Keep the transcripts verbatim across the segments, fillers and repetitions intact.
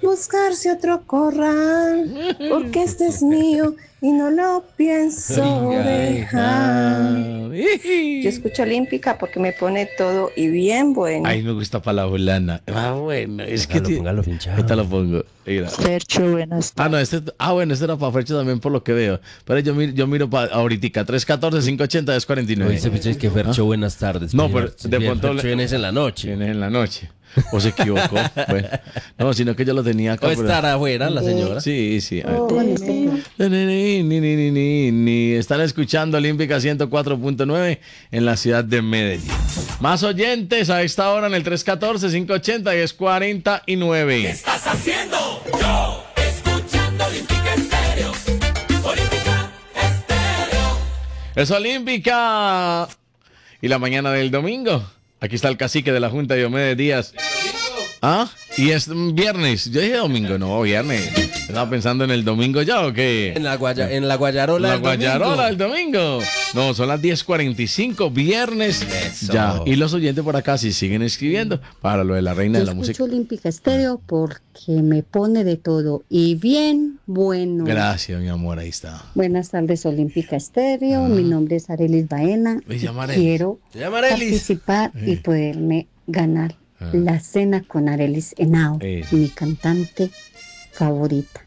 buscarse otro corral, porque este es mío y no lo pienso dejar. Yo escucho Olímpica porque me pone todo y bien bueno. Ay, me gusta para la volana. Ah, bueno, es que... Póngalo, póngalo pinchado. ¿Qué tal lo pongo? Mira. Fercho, buenas Ah, tardes. no, este, ah, bueno, este era para Fercho también por lo que veo. Pero yo miro, yo miro para ahorita, tres uno cuatro, cinco ocho cero, dos cuatro No nueve. dice Picho, es que Fercho, buenas tardes. No, pero de Bien, pronto Fercho le- vienes en la noche. Viene en la noche. O se equivocó. Bueno, no, sino que yo lo tenía acá. O pero- estará afuera la señora. Sí, sí. a ver. Con este plan. Ni, ni, ni, ni, ni, ni, ni. Están escuchando Olímpica ciento cuatro punto nueve en la ciudad de Medellín. Más oyentes a esta hora en el tres uno cuatro, cinco ocho cero, diez cuarenta y nueve. ¿Qué estás haciendo? Yo, escuchando Olímpica Estéreo. Olímpica Estéreo. Es Olímpica. Y la mañana del domingo. Aquí está el cacique de la Junta, Diomedes Díaz. ¿Ah? Y es viernes. Yo dije domingo, no, viernes. ¿Estaba pensando en el domingo ya o qué? En la, guaya, en la guayarola La del domingo. guayarola del domingo. No, son las diez cuarenta y cinco, viernes. Eso. Ya. Y los oyentes por acá sí siguen escribiendo para lo de la reina Yo de la música. escucho Olímpica Estéreo porque me pone de todo y bien bueno. Gracias, mi amor, ahí está. Buenas tardes, Olímpica Estéreo. Mi nombre es Arelis Baena. Me y llama Arelis. quiero Se llama Arelis. participar y poderme ganar la cena con Arelis Henao, Eso. mi cantante favorita.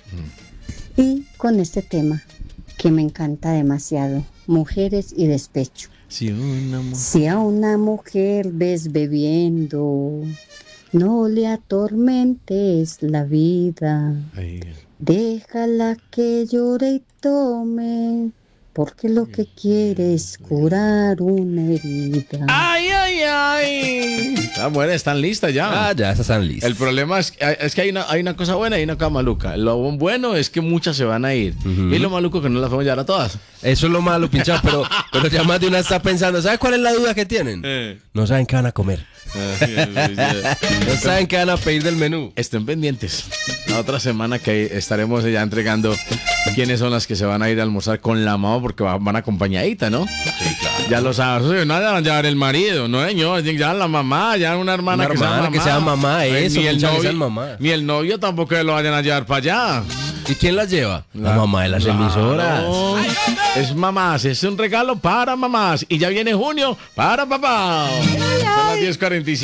Y con este tema que me encanta demasiado, mujeres y despecho. Sí, una mujer. Si a una mujer ves bebiendo, no le atormentes la vida. Ahí. Déjala que llore y tome, porque lo que quiere es curar una herida. ¡Ay, ay, ay! Ah, bueno, están listas ya. Ah, ya, esas están listas. El problema es, es que hay una, hay una cosa buena y una cosa maluca. Lo bueno es que muchas se van a ir. Ujú. Y lo maluco es que no las podemos llevar a todas. Eso es lo malo, pinchado, pero, pero ya más de una está pensando, ¿sabes cuál es la duda que tienen? Eh. No saben qué van a comer. No saben qué van a pedir del menú. Estén pendientes. La otra semana que estaremos ya entregando quiénes son las que se van a ir a almorzar con la mamá porque va- van acompañadita, ¿no? Sí, claro. Ya lo sabes, no van a llevar el marido, no señor, ya la mamá, ya una hermana, Una que, sea hermana mamá. que sea mamá, Eh, eso, ni el muchas que novio, sean mamá. ni el novio tampoco lo vayan a llevar para allá. ¿Y quién las lleva? La mamá de las emisoras. Claro. Es mamás, es un regalo para mamás. Y ya viene junio para papá. Son las diez cuarenta y siete.